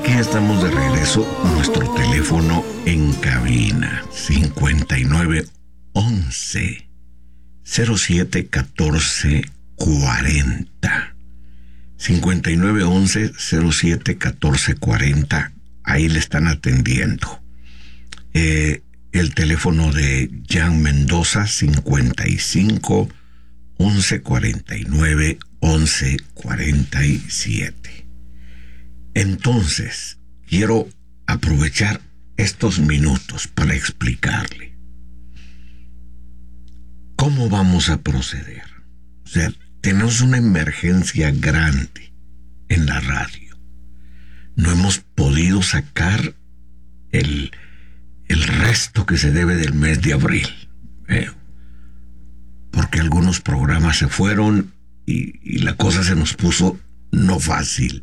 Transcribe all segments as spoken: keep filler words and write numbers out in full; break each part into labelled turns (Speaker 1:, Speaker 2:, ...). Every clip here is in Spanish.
Speaker 1: Aquí estamos de regreso. Nuestro teléfono en cabina cincuenta y nueve once cero siete catorce cuarenta. cincuenta y nueve once cero siete catorce cuarenta. Ahí le están atendiendo. Eh, el teléfono de Jan Mendoza, cincuenta y cinco once cuarenta y nueve once cuarenta y siete. Entonces, quiero aprovechar estos minutos para explicarle cómo vamos a proceder. O sea, tenemos una emergencia grande en la radio. No hemos podido sacar el, el resto que se debe del mes de abril, ¿eh? Porque algunos programas se fueron y, y la cosa se nos puso no fácil.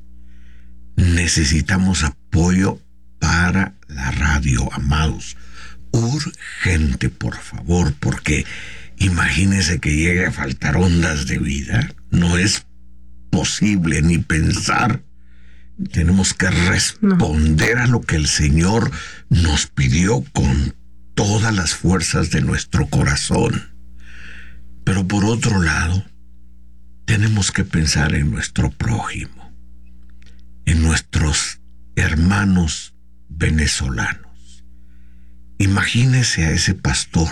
Speaker 1: Necesitamos apoyo para la radio, amados. Urgente, por favor, porque imagínese que llegue a faltar ondas de vida. No es posible ni pensar. Tenemos que responder no. a lo que el Señor nos pidió con todas las fuerzas de nuestro corazón. Pero por otro lado, tenemos que pensar en nuestro prójimo, en nuestros hermanos venezolanos. Imagínese a ese pastor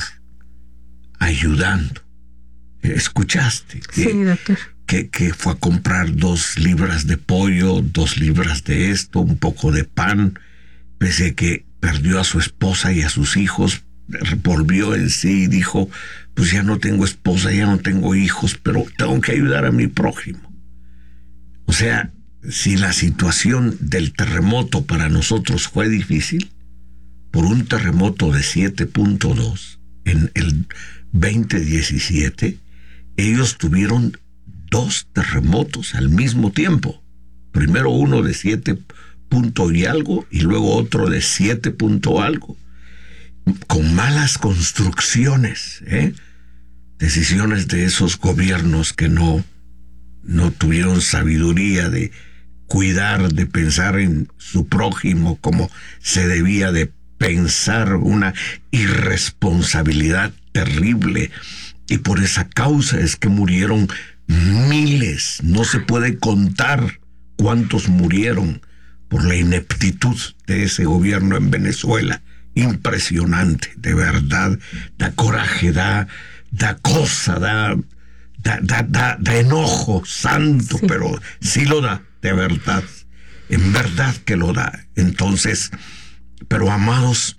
Speaker 1: ayudando. ¿Escuchaste?
Speaker 2: Sí,
Speaker 1: que,
Speaker 2: doctor.
Speaker 1: Que, que fue a comprar dos libras de pollo, dos libras de esto, un poco de pan, pese a que perdió a su esposa y a sus hijos, volvió en sí y dijo, pues ya no tengo esposa, ya no tengo hijos, pero tengo que ayudar a mi prójimo. O sea, si la situación del terremoto para nosotros fue difícil, por un terremoto de siete punto dos en el veinte diecisiete, ellos tuvieron dos terremotos al mismo tiempo. Primero uno de siete punto y algo y luego otro de siete punto algo, con malas construcciones, ¿eh? Decisiones de esos gobiernos que no, no tuvieron sabiduría de cuidar, de pensar en su prójimo como se debía de pensar, una irresponsabilidad terrible. Y por esa causa es que murieron miles. No se puede contar cuántos murieron por la ineptitud de ese gobierno en Venezuela. Impresionante, de verdad. Da coraje, da, da cosa, da, da, da, da, da enojo santo, sí. Pero sí lo da, de verdad. En verdad que lo da. Entonces, pero amados,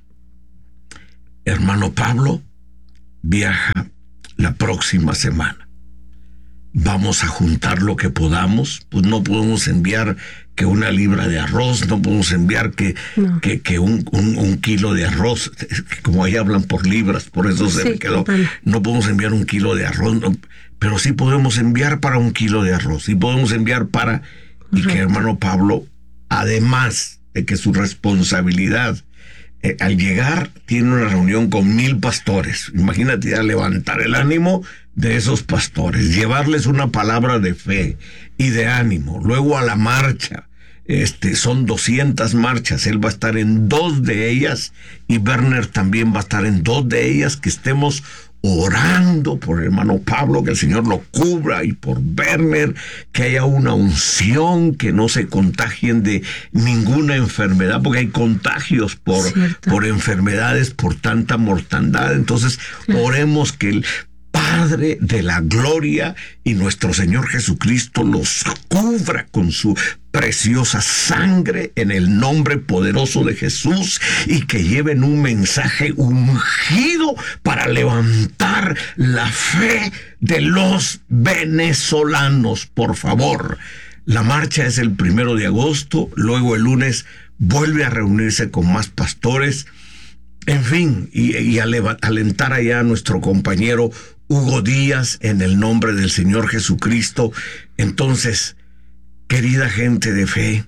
Speaker 1: hermano Pablo viaja la próxima semana. Vamos a juntar lo que podamos. Pues no podemos enviar que una libra de arroz, no podemos enviar que, no. que, que un, un, un kilo de arroz, como ahí hablan por libras, por eso se sí, me quedó. Vale. No podemos enviar un kilo de arroz, no, pero sí podemos enviar para un kilo de arroz, sí podemos enviar para, correcto. Y que hermano Pablo, además de que su responsabilidad, eh, al llegar, tiene una reunión con mil pastores. Imagínate ya levantar el ánimo de esos pastores, llevarles una palabra de fe y de ánimo. Luego a la marcha, este, son doscientas marchas, él va a estar en dos de ellas y Werner también va a estar en dos de ellas, que estemos orando por el hermano Pablo, que el Señor lo cubra, y por Werner, que haya una unción, que no se contagien de ninguna enfermedad, porque hay contagios por, por enfermedades, por tanta mortandad. Entonces, oremos que el Padre de la gloria y nuestro Señor Jesucristo los cubra con su preciosa sangre en el nombre poderoso de Jesús, y que lleven un mensaje ungido para levantar la fe de los venezolanos, por favor. La marcha es el primero de agosto, luego el lunes vuelve a reunirse con más pastores, en fin, y, y alentar allá a nuestro compañero Hugo Díaz en el nombre del Señor Jesucristo. Entonces, querida gente de fe,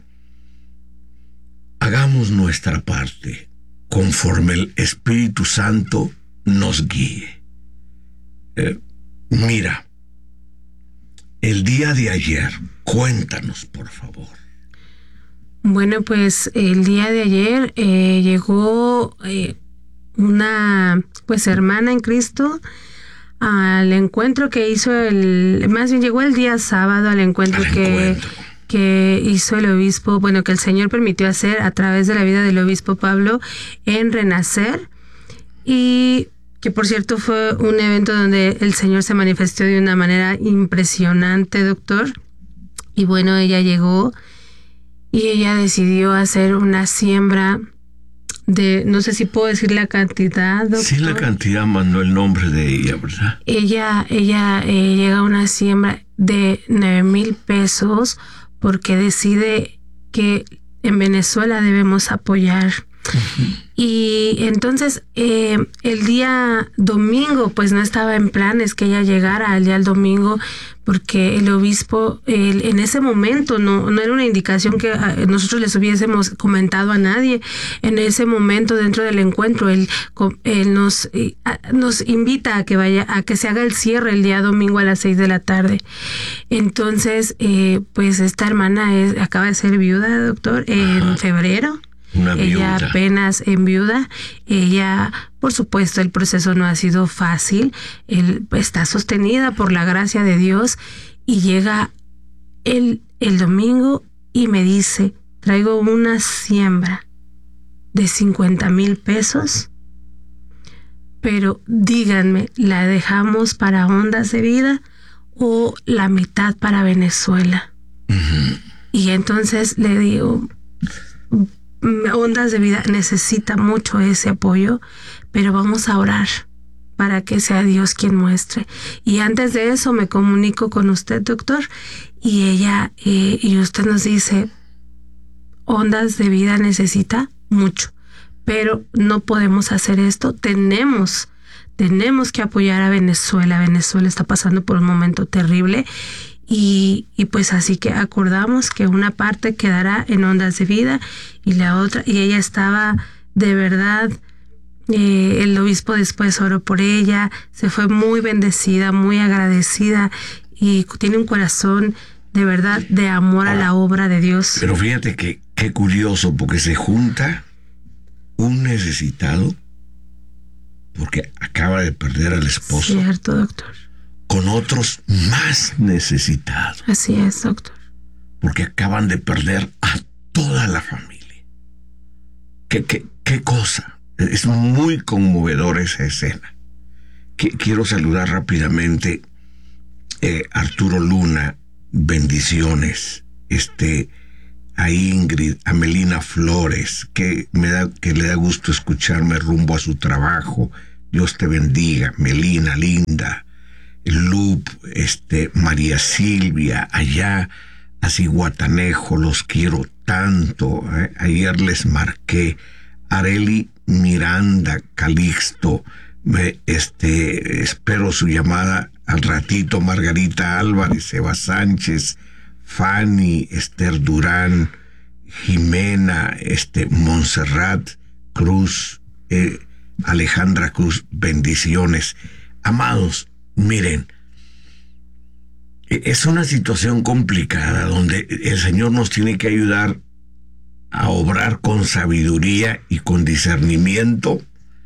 Speaker 1: hagamos nuestra parte conforme el Espíritu Santo nos guíe. Eh, mira, el día de ayer, cuéntanos, por favor.
Speaker 2: Bueno, pues el día de ayer eh, llegó eh, una pues hermana en Cristo al encuentro que hizo el, más bien llegó el día sábado al encuentro
Speaker 1: Al
Speaker 2: que
Speaker 1: encuentro.
Speaker 2: que hizo el obispo, bueno, que el Señor permitió hacer a través de la vida del obispo Pablo en Renacer, y que por cierto fue un evento donde el Señor se manifestó de una manera impresionante, doctor. Y bueno, ella llegó y ella decidió hacer una siembra de, no sé si puedo decir la cantidad, doctor.
Speaker 1: Sí, la cantidad mandó el nombre de ella, ¿verdad?
Speaker 2: Ella, ella eh, llega a una siembra de nueve mil pesos porque decide que en Venezuela debemos apoyar. Uh-huh. Y entonces eh, el día domingo pues no estaba en planes que ella llegara el día del domingo, porque el obispo el, en ese momento no, no era una indicación que nosotros les hubiésemos comentado a nadie. En ese momento dentro del encuentro él, él nos, nos invita a que vaya, a que se haga el cierre el día domingo a las seis de la tarde. Entonces eh, pues esta hermana es, acaba de ser viuda, doctor, en Ajá. febrero.
Speaker 1: Una
Speaker 2: ella
Speaker 1: viuda.
Speaker 2: apenas en viuda. Ella, por supuesto, el proceso no ha sido fácil. Él está sostenida por la gracia de Dios y llega el, el domingo y me dice, traigo una siembra de cincuenta mil pesos, pero díganme, ¿la dejamos para Ondas de Vida o la mitad para Venezuela? Uh-huh. Y entonces le digo, Ondas de Vida necesita mucho ese apoyo, pero vamos a orar para que sea Dios quien muestre. Y antes de eso me comunico con usted, doctor, y ella, eh, y usted nos dice, Ondas de Vida necesita mucho, pero no podemos hacer esto, tenemos, tenemos que apoyar a Venezuela. Venezuela está pasando por un momento terrible. Y, y pues así que acordamos que una parte quedará en Ondas de Vida y la otra, y ella estaba de verdad, eh, el obispo después oró por ella, se fue muy bendecida, muy agradecida y tiene un corazón de verdad de amor a la obra de Dios.
Speaker 1: Pero fíjate que qué curioso, porque se junta un necesitado porque acaba de perder al esposo.
Speaker 2: Cierto, doctor.
Speaker 1: Con otros más necesitados.
Speaker 2: Así es, doctor.
Speaker 1: Porque acaban de perder a toda la familia. ¿Qué, qué, qué cosa? Es muy conmovedora esa escena. Que, quiero saludar rápidamente eh, Arturo Luna, bendiciones. Este, a Ingrid, a Melina Flores, que, me da, que le da gusto escucharme rumbo a su trabajo. Dios te bendiga, Melina, linda. Lup, este, María Silvia, allá a Cihuatanejo, los quiero tanto. ¿eh? Ayer les marqué. Areli Miranda, Calixto, me, este, espero su llamada al ratito. Margarita Álvarez, Eva Sánchez, Fanny, Esther Durán, Jimena, este, Montserrat Cruz, eh, Alejandra Cruz, bendiciones. Amados, miren, es una situación complicada donde el Señor nos tiene que ayudar a obrar con sabiduría y con discernimiento,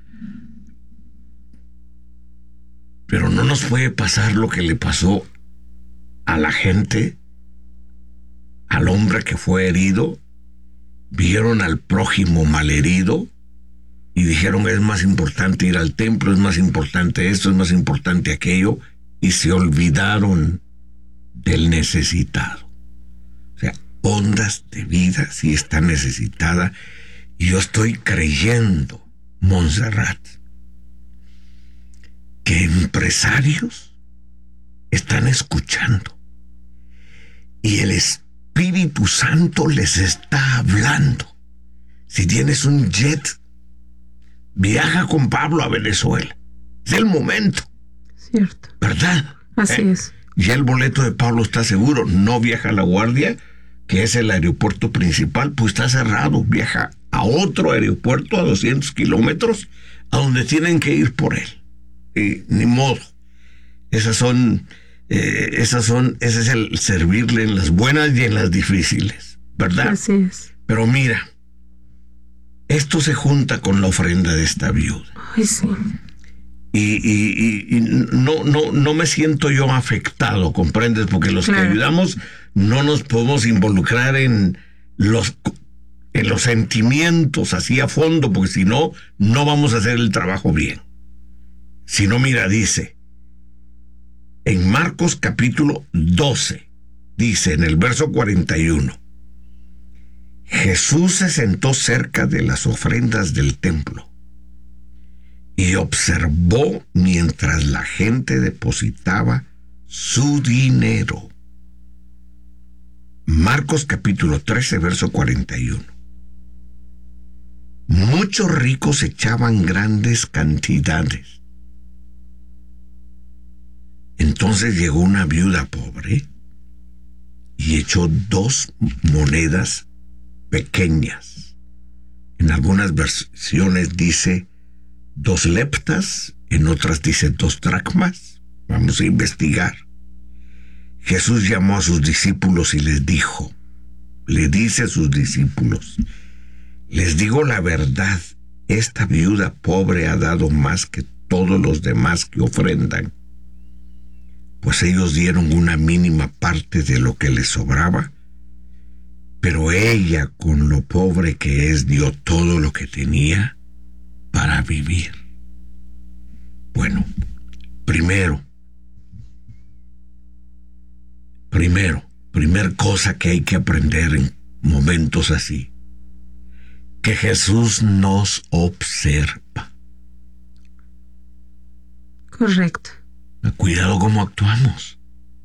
Speaker 1: pero no nos puede pasar lo que le pasó a la gente, al hombre que fue herido. Vieron al prójimo malherido y dijeron, es más importante ir al templo, es más importante esto, es más importante aquello, y se olvidaron del necesitado. O sea, Ondas de Vida sí está necesitada, y yo estoy creyendo, Montserrat, que empresarios están escuchando y el Espíritu Santo les está hablando. Si tienes un jet, viaja con Pablo a Venezuela. Es el momento.
Speaker 2: Cierto.
Speaker 1: ¿Verdad?
Speaker 2: Así
Speaker 1: ¿Eh?
Speaker 2: es.
Speaker 1: Ya el boleto de Pablo está seguro. No viaja a La Guardia, que es el aeropuerto principal, pues está cerrado. Viaja a otro aeropuerto a doscientos kilómetros, a donde tienen que ir por él. Y ni modo. Esas son, eh, esas son, ese es el servirle en las buenas y en las difíciles, ¿verdad?
Speaker 2: Así es.
Speaker 1: Pero mira, esto se junta con la ofrenda de esta viuda.
Speaker 2: Ay, sí.
Speaker 1: Y, y, y, y no, no, no me siento yo afectado, ¿comprendes? Porque los claro. que ayudamos no nos podemos involucrar en los, en los sentimientos así a fondo, porque si no, no vamos a hacer el trabajo bien. Si no, mira, dice, en Marcos capítulo doce, dice en el verso cuarenta y uno, Jesús se sentó cerca de las ofrendas del templo y observó mientras la gente depositaba su dinero. Marcos capítulo trece, verso cuarenta y uno. Muchos ricos echaban grandes cantidades. Entonces llegó una viuda pobre y echó dos monedas pequeñas. En algunas versiones dice dos leptas, en otras dice dos dracmas. Vamos a investigar. Jesús llamó a sus discípulos y les dijo, le dice a sus discípulos, les digo la verdad, esta viuda pobre ha dado más que todos los demás que ofrendan, pues ellos dieron una mínima parte de lo que les sobraba, pero ella, con lo pobre que es, dio todo lo que tenía para vivir. Bueno, primero, primero, primer cosa que hay que aprender en momentos así, que Jesús nos observa.
Speaker 2: Correcto.
Speaker 1: Cuidado cómo actuamos.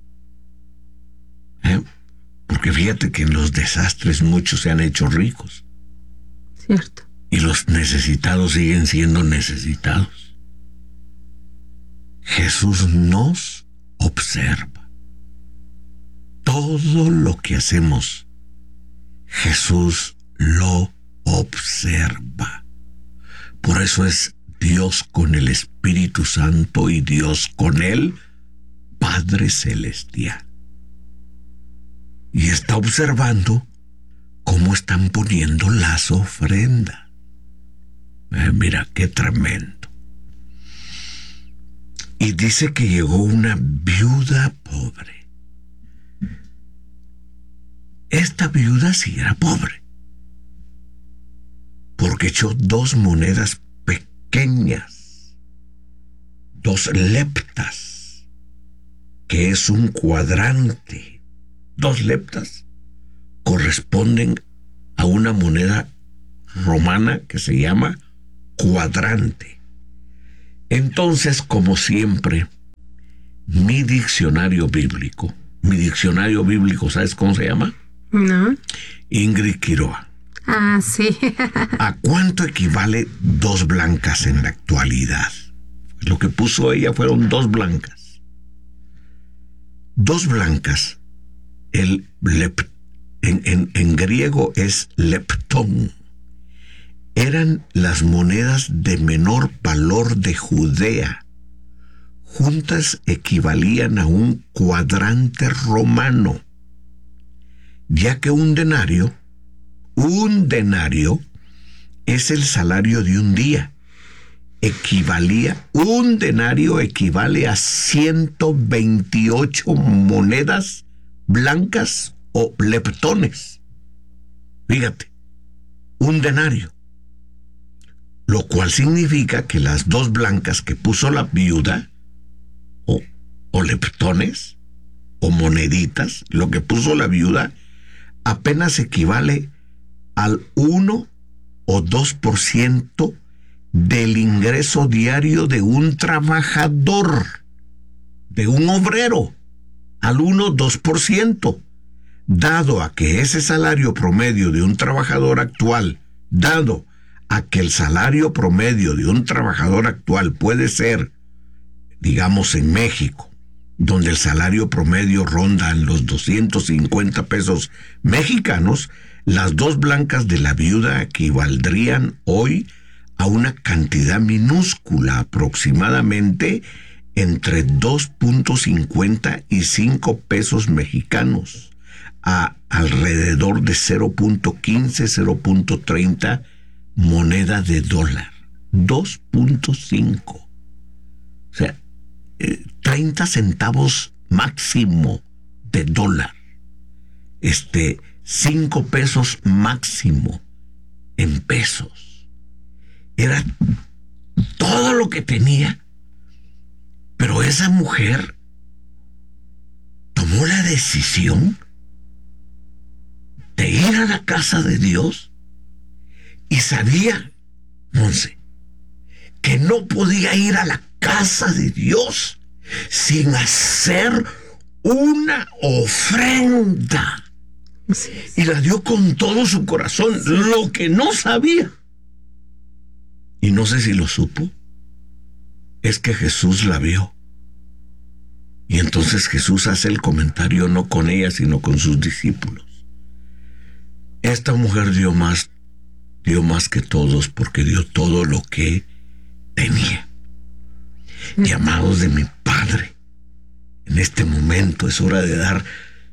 Speaker 1: ¿Eh? Porque fíjate que en los desastres muchos se han hecho ricos.
Speaker 2: Cierto.
Speaker 1: Y los necesitados siguen siendo necesitados. Jesús nos observa. Todo lo que hacemos, Jesús lo observa. Por eso es Dios con el Espíritu Santo y Dios con el Padre Celestial. Y está observando cómo están poniendo las ofrendas. Eh, mira, qué tremendo. Y dice que llegó una viuda pobre. Esta viuda sí era pobre, porque echó dos monedas pequeñas, dos leptas, que es un cuadrante. Dos leptas corresponden a una moneda romana que se llama cuadrante. Entonces, como siempre, mi diccionario bíblico, mi diccionario bíblico, ¿sabes cómo se llama?
Speaker 2: No.
Speaker 1: Ingrid Quiroa.
Speaker 2: Ah, sí.
Speaker 1: ¿A cuánto equivale dos blancas en la actualidad? Lo que puso ella fueron dos blancas. Dos blancas, el lep, en, en, en griego es leptón. Eran las monedas de menor valor de Judea. Juntas equivalían a un cuadrante romano, ya que un denario, un denario es el salario de un día. Equivalía, un denario equivale a ciento veintiocho monedas blancas o leptones. Fíjate, un denario. Lo cual significa que las dos blancas que puso la viuda, o, o leptones, o moneditas, lo que puso la viuda, apenas equivale al uno o dos por ciento del ingreso diario de un trabajador, de un obrero, al uno o dos por ciento. Dado a que ese salario promedio de un trabajador actual, dado a que el salario promedio de un trabajador actual puede ser, digamos en México, donde el salario promedio ronda en los doscientos cincuenta pesos mexicanos, las dos blancas de la viuda equivaldrían hoy a una cantidad minúscula, aproximadamente entre dos punto cincuenta y cinco pesos mexicanos, a alrededor de cero punto quince, cero punto treinta moneda de dólar. dos punto cinco. O sea, eh, treinta centavos máximo de dólar. Este, cinco pesos máximo en pesos. Era todo lo que tenía. Pero esa mujer tomó la decisión de ir a la casa de Dios y sabía, Monse, que no podía ir a la casa de Dios sin hacer una ofrenda. Y la dio con todo su corazón. Lo que no sabía, y no sé si lo supo, es que Jesús la vio. Y entonces Jesús hace el comentario no con ella, sino con sus discípulos. Esta mujer dio más, dio más que todos, porque dio todo lo que tenía. Y amados de mi Padre, en este momento es hora de dar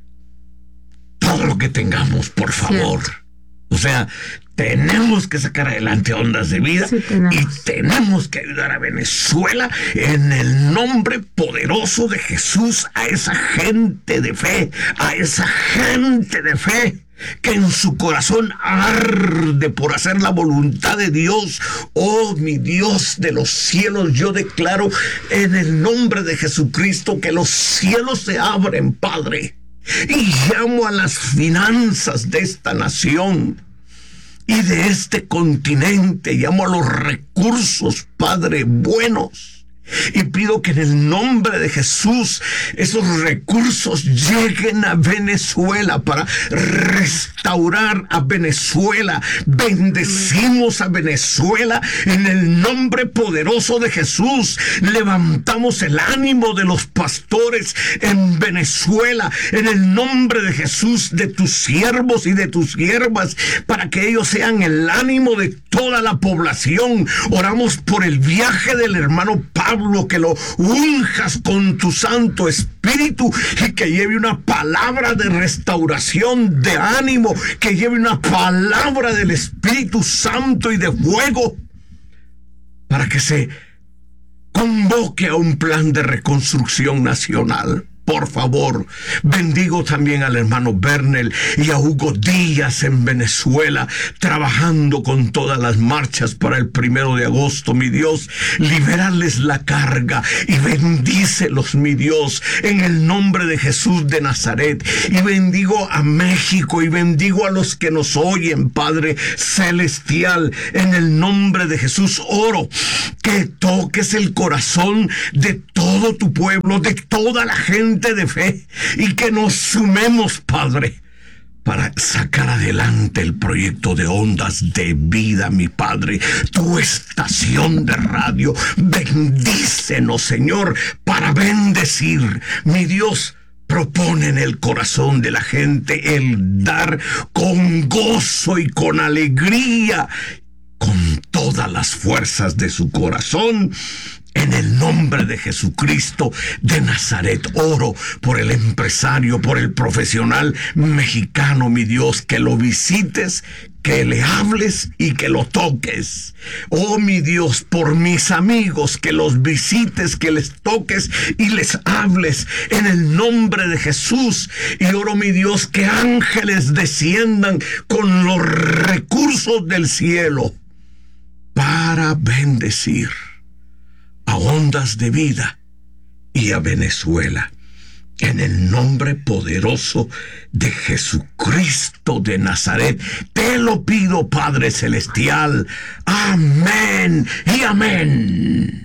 Speaker 1: todo lo que tengamos, por favor. Cierto. O sea, tenemos que sacar adelante Ondas de Vida, sí, tenemos. Y tenemos que ayudar a Venezuela en el nombre poderoso de Jesús, a esa gente de fe, a esa gente de fe que en su corazón arde por hacer la voluntad de Dios. Oh, mi Dios de los cielos, yo declaro en el nombre de Jesucristo que los cielos se abren, Padre, y llamo a las finanzas de esta nación y de este continente, llamo a los recursos, Padre, buenos. Y pido que en el nombre de Jesús esos recursos lleguen a Venezuela para restaurar a Venezuela. Bendecimos a Venezuela en el nombre poderoso de Jesús. Levantamos el ánimo de los pastores en Venezuela en el nombre de Jesús, de tus siervos y de tus siervas, para que ellos sean el ánimo de toda la población. Oramos por el viaje del hermano Pablo, que lo unjas con tu Santo Espíritu y que lleve una palabra de restauración, de ánimo, que lleve una palabra del Espíritu Santo y de fuego, para que se convoque a un plan de reconstrucción nacional. Por favor, bendigo también al hermano Bernel y a Hugo Díaz en Venezuela, trabajando con todas las marchas para el primero de agosto, mi Dios. Libérales la carga y bendícelos, mi Dios, en el nombre de Jesús de Nazaret. Y bendigo a México y bendigo a los que nos oyen, Padre Celestial, en el nombre de Jesús. Oro que toques el corazón de todo tu pueblo, de toda la gente de fe, y que nos sumemos, Padre, para sacar adelante el proyecto de Ondas de Vida, mi Padre, tu estación de radio. Bendícenos, Señor, para bendecir, mi Dios. Propone en el corazón de la gente el dar con gozo y con alegría, con todas las fuerzas de su corazón. En el nombre de Jesucristo de Nazaret, oro por el empresario, por el profesional mexicano, mi Dios, que lo visites, que le hables y que lo toques. Oh, mi Dios, por mis amigos, que los visites, que les toques y les hables en el nombre de Jesús. Y oro, mi Dios, que ángeles desciendan con los recursos del cielo para bendecir a Ondas de Vida y a Venezuela, en el nombre poderoso de Jesucristo de Nazaret. Te lo pido, Padre Celestial. Amén y amén.